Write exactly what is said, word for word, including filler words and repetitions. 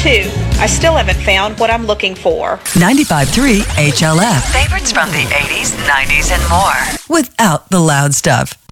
too. I still haven't found what I'm looking for. ninety-five point three H L F. Favorites from the eighties, nineties, and more. Without the loud stuff.